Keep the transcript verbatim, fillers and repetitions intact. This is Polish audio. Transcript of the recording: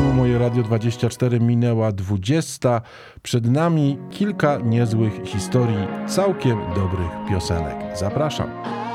Tu moje Radio dwadzieścia cztery, minęła dwudziesta. Przed nami kilka niezłych historii całkiem dobrych piosenek. Zapraszam.